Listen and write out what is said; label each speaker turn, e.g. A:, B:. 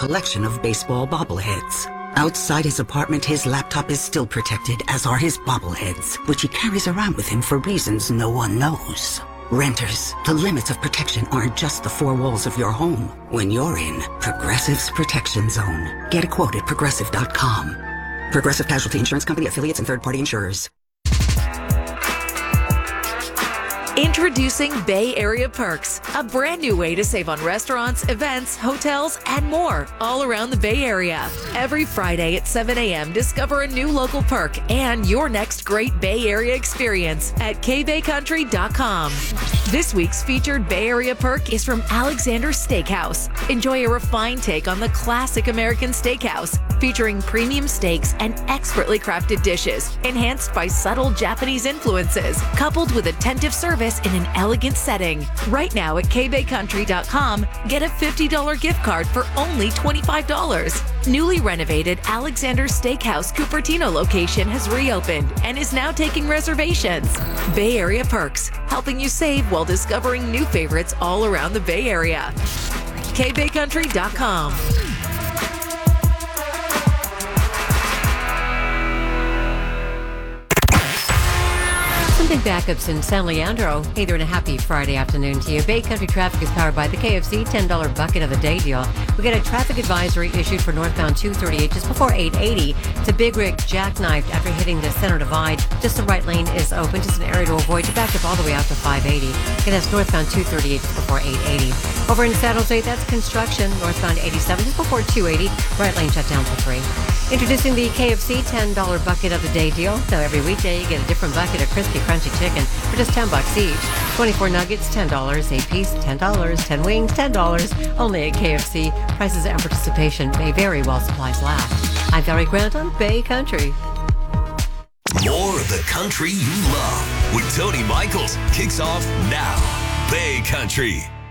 A: collection of baseball bobbleheads. Outside his apartment, his laptop is still protected, as are his bobbleheads, which he carries around with him for reasons no one knows. Renters, the limits of protection aren't just the four walls of your home. When you're in Progressive's Protection Zone, get a quote at Progressive.com. Progressive Casualty Insurance Company, affiliates, and third-party insurers.
B: Introducing Bay Area Perks, a brand new way to save on restaurants, events, hotels, and more all around the Bay Area. Every Friday at 7 a.m., discover a new local perk and your next great Bay Area experience at kbaycountry.com. This week's featured Bay Area perk is from Alexander's Steakhouse. Enjoy a refined take on the classic American steakhouse, featuring premium steaks and expertly crafted dishes, enhanced by subtle Japanese influences, coupled with attentive service in an elegant setting. Right now at kbaycountry.com, get a $50 gift card for only $25. Newly renovated Alexander's Steakhouse Cupertino location has reopened and is now taking reservations. Bay Area Perks, helping you save while discovering new favorites all around the Bay Area. kbaycountry.com.
C: Big backups in San Leandro. Hey there, and a happy Friday afternoon to you. Bay Country traffic is powered by the KFC $10 bucket of the day deal. We got a traffic advisory issued for northbound 238 just before 880. It's a Big Rig jackknifed after hitting the center divide. Just the right lane is open, just an area to avoid. You back up all the way out to 580. And that's northbound 238 just before 880. Over in San Jose, that's construction. Northbound 87 just before 280. Right lane shut down for 3. Introducing the KFC $10 bucket of the day deal. Now every weekday you get a different bucket of crispy, crunchy chicken for just $10 each. 24 nuggets, $10. 8 piece, $10. 10 wings, $10. Only at KFC. Prices and participation may vary while supplies last. I'm Valerie Grant on Bay Country.
D: More of the country you love with Tony Michaels kicks off now. Bay Country.